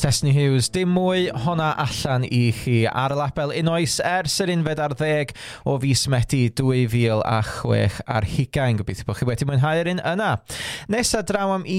Destiny Hughes, dim mwy honna allan I chi ar y label unwaith ers yr 11 o fis Medi 2026 ar 20. Gobeithio bod chi wedi mwynhau'r un yna. Nesa draw am